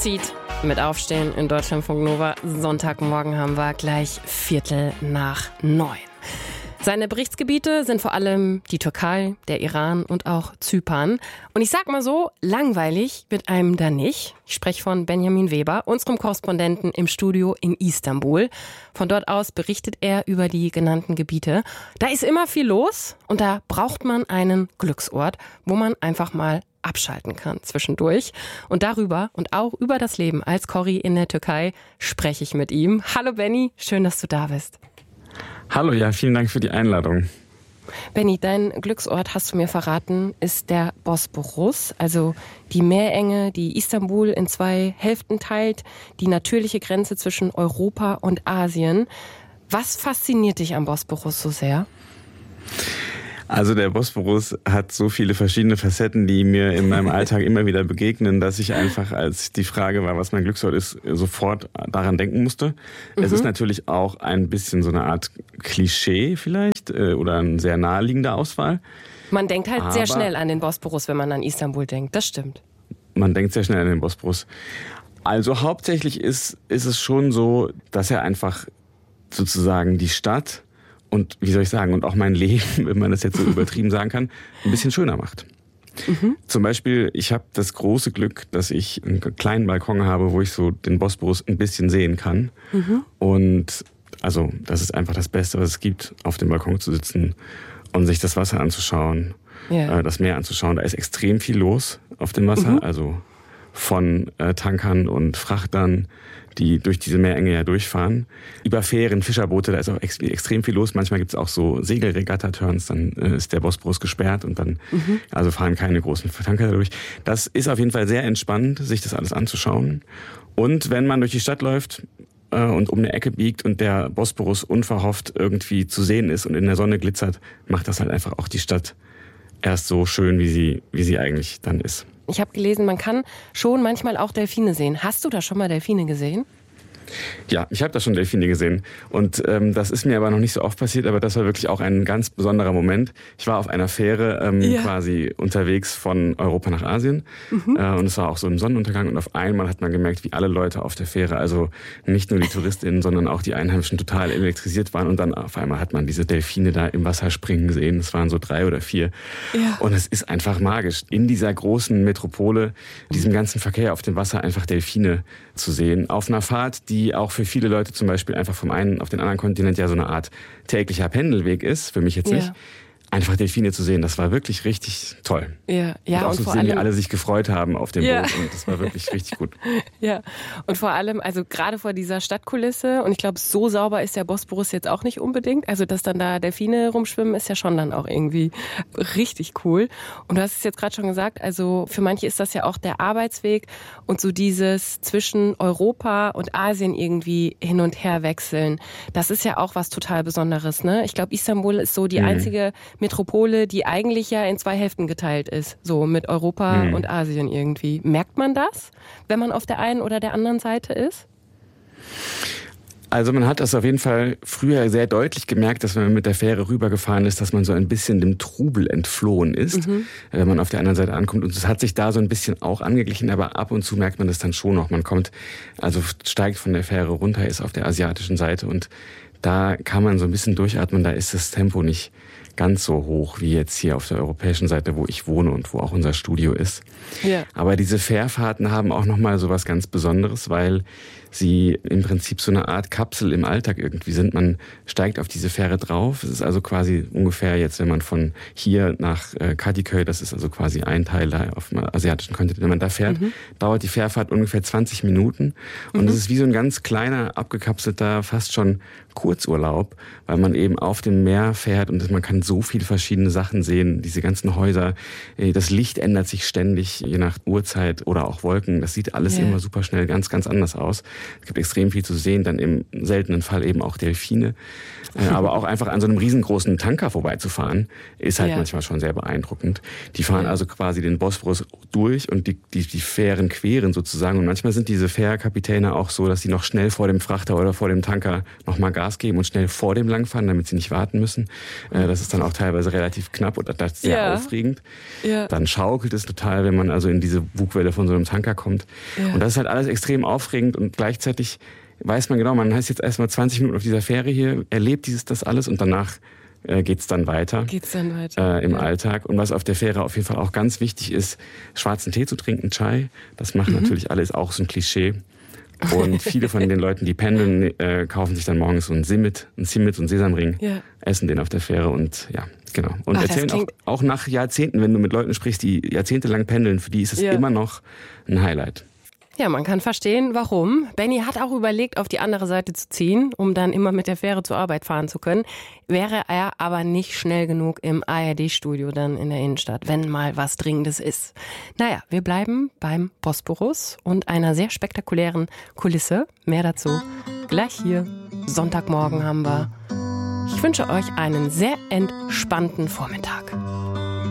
zieht. Mit Aufstehen in Deutschlandfunk Nova. Sonntagmorgen haben wir gleich 8:45. Seine Berichtsgebiete sind vor allem die Türkei, der Iran und auch Zypern. Und ich sag mal so, langweilig wird einem da nicht. Ich spreche von Benjamin Weber, unserem Korrespondenten im Studio in Istanbul. Von dort aus berichtet er über die genannten Gebiete. Da ist immer viel los und da braucht man einen Glücksort, wo man einfach mal abschalten kann zwischendurch. Und darüber und auch über das Leben als Corri in der Türkei spreche ich mit ihm. Hallo Benny, schön, dass du da bist. Hallo, ja, vielen Dank für die Einladung. Benny, dein Glücksort, hast du mir verraten, ist der Bosporus, also die Meerenge, die Istanbul in 2 Hälften teilt, die natürliche Grenze zwischen Europa und Asien. Was fasziniert dich am Bosporus so sehr? Also der Bosporus hat so viele verschiedene Facetten, die mir in meinem Alltag immer wieder begegnen, dass ich einfach, als die Frage war, was mein Glücksort ist, sofort daran denken musste. Es ist natürlich auch ein bisschen so eine Art Klischee vielleicht oder eine sehr naheliegende Auswahl. Man denkt halt sehr schnell an den Bosporus, wenn man an Istanbul denkt. Das stimmt. Man denkt sehr schnell an den Bosporus. Also hauptsächlich ist es schon so, dass er einfach sozusagen die Stadt und, wie soll ich sagen, und auch mein Leben, wenn man das jetzt so übertrieben sagen kann, ein bisschen schöner macht. Zum Beispiel, ich habe das große Glück, dass ich einen kleinen Balkon habe, wo ich so den Bosporus ein bisschen sehen kann. Und also das ist einfach das Beste, was es gibt, auf dem Balkon zu sitzen und sich das Wasser anzuschauen, das Meer anzuschauen. Da ist extrem viel los auf dem Wasser, also von Tankern und Frachtern, die durch diese Meerenge ja durchfahren. Über Fähren, Fischerboote, da ist auch extrem viel los. Manchmal gibt es auch so Segelregatta-Turns, dann ist der Bosporus gesperrt und dann also fahren keine großen Tanker dadurch. Das ist auf jeden Fall sehr entspannend, sich das alles anzuschauen. Und wenn man durch die Stadt läuft und um eine Ecke biegt und der Bosporus unverhofft irgendwie zu sehen ist und in der Sonne glitzert, macht das halt einfach auch die Stadt erst so schön, wie sie eigentlich dann ist. Ich habe gelesen, man kann schon manchmal auch Delfine sehen. Hast du da schon mal Delfine gesehen? Ja, ich habe da schon Delfine gesehen und das ist mir aber noch nicht so oft passiert, aber das war wirklich auch ein ganz besonderer Moment. Ich war auf einer Fähre quasi unterwegs von Europa nach Asien und es war auch so im Sonnenuntergang und auf einmal hat man gemerkt, wie alle Leute auf der Fähre, also nicht nur die TouristInnen, sondern auch die Einheimischen total elektrisiert waren und dann auf einmal hat man diese Delfine da im Wasser springen gesehen. Es waren so 3 oder 4 und es ist einfach magisch, in dieser großen Metropole, diesem ganzen Verkehr auf dem Wasser einfach Delfine zu sehen. Auf einer Fahrt, die auch für viele Leute zum Beispiel einfach vom einen auf den anderen Kontinent ja so eine Art täglicher Pendelweg ist, für mich jetzt nicht. Einfach Delfine zu sehen, das war wirklich richtig toll. Ja, und auch und so vor sehen, wie allem alle sich gefreut haben auf dem Boot und das war wirklich richtig gut. Ja, und vor allem, also gerade vor dieser Stadtkulisse und ich glaube, so sauber ist der Bosporus jetzt auch nicht unbedingt. Also, dass dann da Delfine rumschwimmen, ist ja schon dann auch irgendwie richtig cool. Und du hast es jetzt gerade schon gesagt, also für manche ist das ja auch der Arbeitsweg und so dieses zwischen Europa und Asien irgendwie hin und her wechseln. Das ist ja auch was total Besonderes, ne? Ich glaube, Istanbul ist so die einzige Metropole, die eigentlich ja in 2 Hälften geteilt ist, so mit Europa und Asien irgendwie. Merkt man das, wenn man auf der einen oder der anderen Seite ist? Also man hat das auf jeden Fall früher sehr deutlich gemerkt, dass wenn man mit der Fähre rübergefahren ist, dass man so ein bisschen dem Trubel entflohen ist, wenn man auf der anderen Seite ankommt. Und es hat sich da so ein bisschen auch angeglichen, aber ab und zu merkt man das dann schon noch. Man kommt, also steigt von der Fähre runter, ist auf der asiatischen Seite und da kann man so ein bisschen durchatmen, da ist das Tempo nicht ganz so hoch wie jetzt hier auf der europäischen Seite, wo ich wohne und wo auch unser Studio ist. Ja. Aber diese Fährfahrten haben auch nochmal so was ganz Besonderes, weil sie im Prinzip so eine Art Kapsel im Alltag irgendwie sind. Man steigt auf diese Fähre drauf. Es ist also quasi ungefähr jetzt, wenn man von hier nach Kadıköy, das ist also quasi ein Teil da auf dem asiatischen Kontinent, wenn man da fährt, dauert die Fährfahrt ungefähr 20 Minuten. Und es ist wie so ein ganz kleiner, abgekapselter, fast schon Kurzurlaub, weil man eben auf dem Meer fährt und man kann so viele verschiedene Sachen sehen, diese ganzen Häuser. Das Licht ändert sich ständig, je nach Uhrzeit oder auch Wolken. Das sieht alles immer super schnell ganz, ganz anders aus. Es gibt extrem viel zu sehen, dann im seltenen Fall eben auch Delfine. Aber auch einfach an so einem riesengroßen Tanker vorbeizufahren, ist halt manchmal schon sehr beeindruckend. Die fahren also quasi den Bosporus durch und die Fähren queren sozusagen. Und manchmal sind diese Fährkapitäne auch so, dass sie noch schnell vor dem Frachter oder vor dem Tanker nochmal Gas geben und schnell vor dem langfahren, damit sie nicht warten müssen. Das ist ist dann auch teilweise relativ knapp oder das ist sehr aufregend. Ja. Dann schaukelt es total, wenn man also in diese Bugwelle von so einem Tanker kommt. Ja. Und das ist halt alles extrem aufregend und gleichzeitig weiß man genau, man ist jetzt erstmal 20 Minuten auf dieser Fähre hier, erlebt das alles und danach geht's dann weiter im Alltag. Und was auf der Fähre auf jeden Fall auch ganz wichtig ist, schwarzen Tee zu trinken, Chai. Das machen natürlich alle, ist auch so ein Klischee. Und viele von den Leuten, die pendeln, kaufen sich dann morgens so ein Simit, so einen Sesamring, essen den auf der Fähre und ja, genau. Und erzählen auch nach Jahrzehnten, wenn du mit Leuten sprichst, die jahrzehntelang pendeln, für die ist es immer noch ein Highlight. Ja, man kann verstehen, warum. Benny hat auch überlegt, auf die andere Seite zu ziehen, um dann immer mit der Fähre zur Arbeit fahren zu können. Wäre er aber nicht schnell genug im ARD-Studio dann in der Innenstadt, wenn mal was Dringendes ist. Naja, wir bleiben beim Bosporus und einer sehr spektakulären Kulisse. Mehr dazu gleich hier. Sonntagmorgen haben wir. Ich wünsche euch einen sehr entspannten Vormittag.